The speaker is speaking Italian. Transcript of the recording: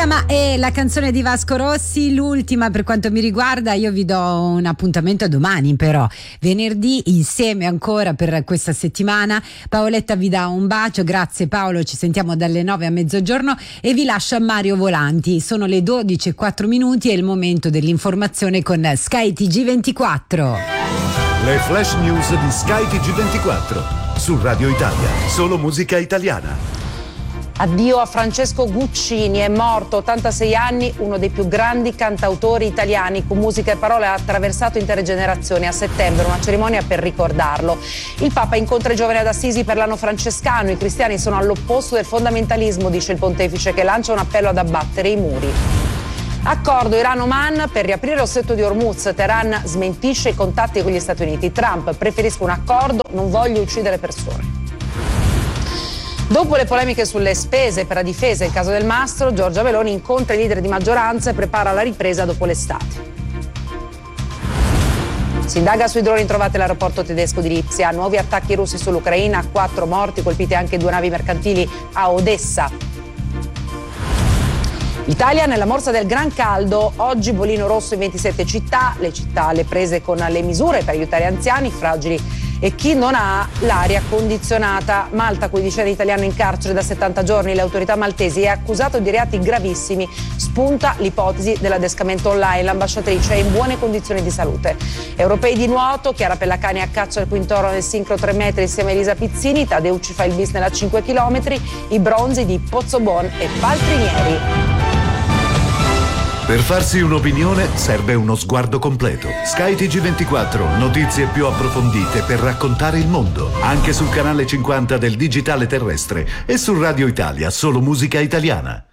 chiama E, la canzone di Vasco Rossi, l'ultima per quanto mi riguarda. Io vi do un appuntamento domani, però venerdì insieme ancora per questa settimana. Paoletta vi dà un bacio, grazie Paolo, ci sentiamo dalle 9 a mezzogiorno e vi lascio a Mario Volanti. Sono le 12:04 e il momento dell'informazione con Sky TG24. Le flash news di Sky TG24 su Radio Italia, solo musica italiana. Addio a Francesco Guccini, è morto, 86 anni, uno dei più grandi cantautori italiani. Con musica e parole ha attraversato intere generazioni. A settembre una cerimonia per ricordarlo. Il Papa incontra i giovani ad Assisi per l'anno francescano. I cristiani sono all'opposto del fondamentalismo, dice il pontefice, che lancia un appello ad abbattere i muri. Accordo Iran-Oman per riaprire lo stretto di Hormuz. Teheran smentisce i contatti con gli Stati Uniti. Trump: preferisco un accordo, non voglio uccidere persone. Dopo le polemiche sulle spese per la difesa, il caso del Mastro, Giorgia Meloni incontra i leader di maggioranza e prepara la ripresa dopo l'estate. Si indaga sui droni trovati all'aeroporto tedesco di Lipsia. Nuovi attacchi russi sull'Ucraina, 4 morti, colpite anche 2 navi mercantili a Odessa. L'Italia nella morsa del gran caldo, oggi bollino rosso in 27 città, le prese con le misure per aiutare anziani, fragili e chi non ha l'aria condizionata. Malta, quindicenne italiano in carcere da 70 giorni, le autorità maltesi, è accusato di reati gravissimi. Spunta l'ipotesi dell'adescamento online, l'ambasciatrice è in buone condizioni di salute. Europei di nuoto, Chiara Pellacani a caccia al quintoro nel sincro 3 metri insieme a Elisa Pizzini, Tadeucci fa il bis nella 5 km, i bronzi di Pozzobon e Paltrinieri. Per farsi un'opinione serve uno sguardo completo. Sky TG24, notizie più approfondite per raccontare il mondo. Anche sul canale 50 del digitale terrestre e su Radio Italia, solo musica italiana.